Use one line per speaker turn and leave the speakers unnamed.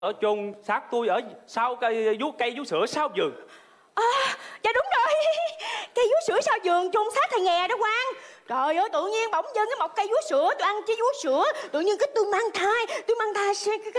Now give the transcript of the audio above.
ở chôn xác tôi ở sau cây vú sữa sau vườn.
Dạ đúng rồi. Cây vú sữa sau vườn chôn xác thầy nghè đó Quang. Trời ơi, tự nhiên bỗng dưng cái một cây vú sữa tôi ăn với vú sữa, tự nhiên cái tôi mang thai cái